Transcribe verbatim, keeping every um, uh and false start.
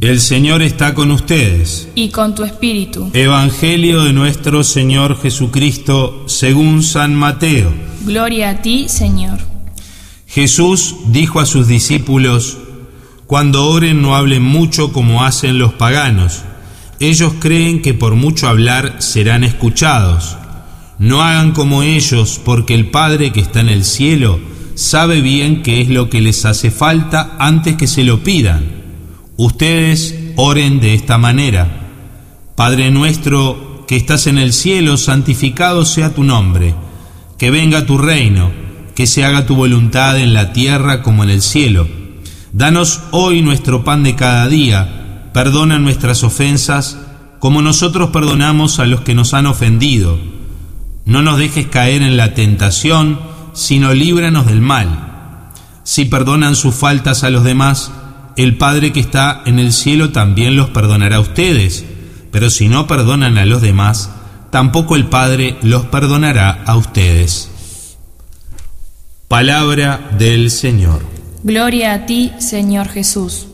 El Señor está con ustedes. Y con tu espíritu. Evangelio de nuestro Señor Jesucristo según San Mateo. Gloria a ti, Señor. Jesús dijo a sus discípulos: cuando oren no hablen mucho como hacen los paganos. Ellos creen que por mucho hablar serán escuchados. No hagan como ellos, porque el Padre que está en el cielo sabe bien qué es lo que les hace falta antes que se lo pidan. Ustedes oren de esta manera: Padre nuestro que estás en el cielo, santificado sea tu nombre. Que venga tu reino, que se haga tu voluntad en la tierra como en el cielo. Danos hoy nuestro pan de cada día. Perdona nuestras ofensas, como nosotros perdonamos a los que nos han ofendido. No nos dejes caer en la tentación, sino líbranos del mal. Si perdonan sus faltas a los demás, el Padre que está en el cielo también los perdonará a ustedes. Pero si no perdonan a los demás, tampoco el Padre los perdonará a ustedes. Palabra del Señor. Gloria a ti, Señor Jesús.